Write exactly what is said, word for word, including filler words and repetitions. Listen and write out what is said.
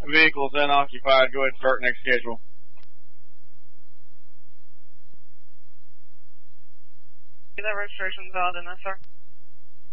Vehicle's unoccupied. Go ahead and start next schedule. That registration's valid enough, sir.